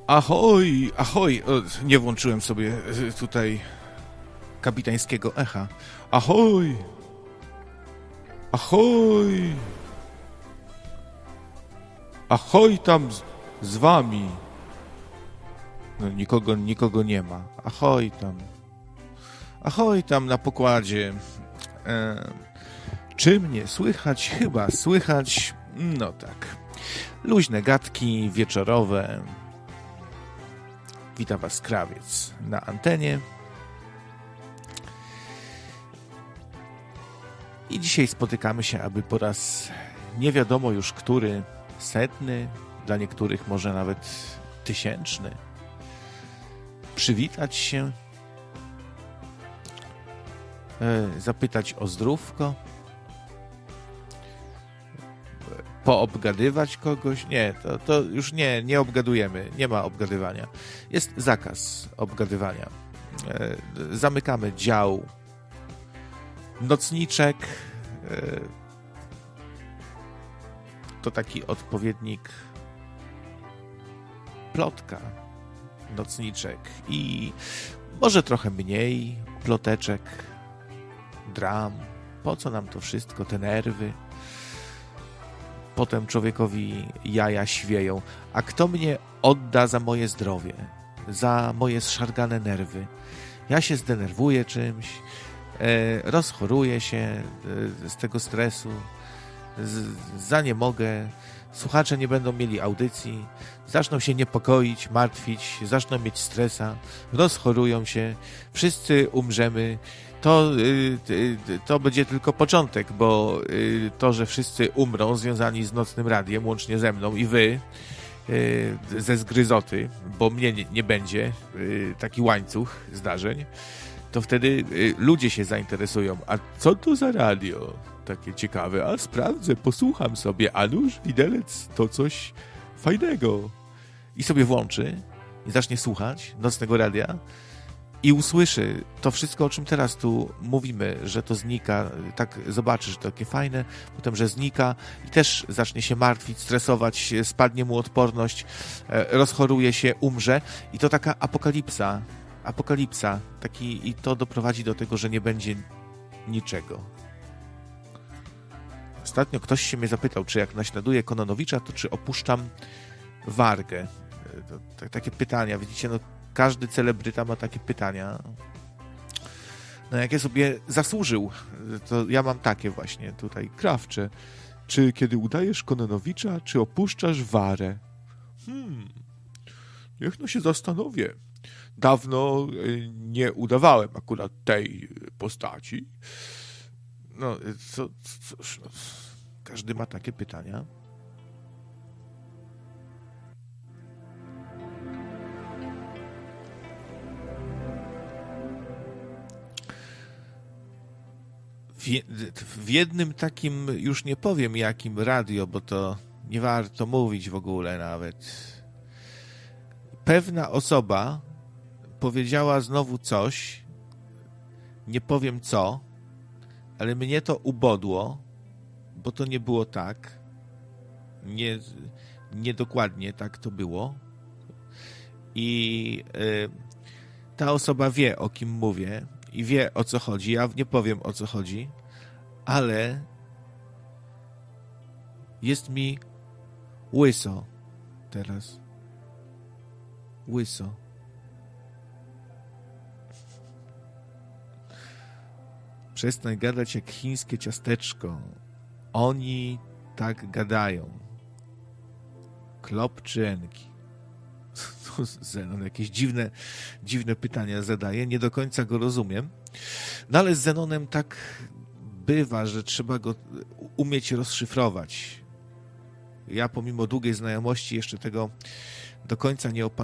Ahoj, ahoj. O, nie włączyłem sobie tutaj kapitańskiego echa. Ahoj. Ahoj. Ahoj tam z wami. No nikogo nie ma. Ahoj tam. Ahoj tam na pokładzie. Czy mnie słychać? Chyba słychać. No tak. Luźne gadki wieczorowe. Witam was Krawiec na antenie. I dzisiaj spotykamy się, aby po raz nie wiadomo już który, setny, dla niektórych może nawet tysięczny, przywitać się, zapytać o zdrówko, poobgadywać kogoś. Nie, to już nie obgadujemy, nie ma obgadywania. Jest zakaz obgadywania. Zamykamy dział nocniczek. To taki odpowiednik plotka, nocniczek i może trochę mniej ploteczek, dram. Po co nam to wszystko, te nerwy? Potem człowiekowi jaja świeją. A kto mnie odda za moje zdrowie? Za moje zszargane nerwy? Ja się zdenerwuję czymś, rozchoruję się z tego stresu, zaniemogę, słuchacze nie będą mieli audycji, zaczną się niepokoić, martwić, zaczną mieć stresa, rozchorują się, wszyscy umrzemy. To będzie tylko początek, bo to, że wszyscy umrą związani z Nocnym Radiem, łącznie ze mną i wy, ze zgryzoty, bo mnie nie będzie, taki łańcuch zdarzeń, to wtedy ludzie się zainteresują. A co to za radio? Takie ciekawe. A sprawdzę, posłucham sobie. A nuż, widelec, to coś fajnego. I sobie włączy i zacznie słuchać Nocnego Radia i usłyszy to wszystko, o czym teraz tu mówimy, że to znika, tak zobaczy, że to takie fajne, potem, że znika i też zacznie się martwić, stresować, spadnie mu odporność, rozchoruje się, umrze i to taka apokalipsa, i to doprowadzi do tego, że nie będzie niczego. Ostatnio ktoś się mnie zapytał, czy jak naśladuję Kononowicza, to czy opuszczam Wargę. Takie pytania, widzicie, no każdy celebryta ma takie pytania. No jak je sobie zasłużył, to ja mam takie właśnie tutaj krawcze. Czy kiedy udajesz Kononowicza, czy opuszczasz Warę? Niech no się zastanowię. Dawno nie udawałem akurat tej postaci. No, cóż, no, każdy ma takie pytania. W jednym takim, już nie powiem jakim radio, bo to nie warto mówić w ogóle nawet. Pewna osoba powiedziała znowu coś, nie powiem co, ale mnie to ubodło, bo to nie było tak. Nie dokładnie tak to było. I ta osoba wie, o kim mówię i wie, o co chodzi. Ja nie powiem, o co chodzi, ale jest mi łyso teraz. Łyso. Przestań gadać jak chińskie ciasteczko. Oni tak gadają. Klop czy enki? Zenon jakieś dziwne pytania zadaje. Nie do końca go rozumiem. No ale z Zenonem tak bywa, że trzeba go umieć rozszyfrować. Ja pomimo długiej znajomości jeszcze tego do końca nie opanować.